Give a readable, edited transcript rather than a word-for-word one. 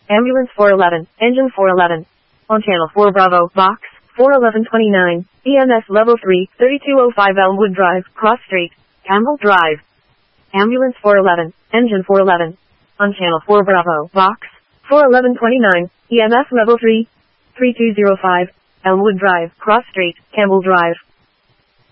Ambulance 411, Engine 411. On Channel 4 Bravo, Box 41129, EMS Level 3, 3205 Elmwood Drive, Cross Street, Campbell Drive. Ambulance 411, Engine 411. On Channel 4 Bravo, Box 41129, EMS Level 3, 3205, Elmwood Drive, Cross Street, Campbell Drive.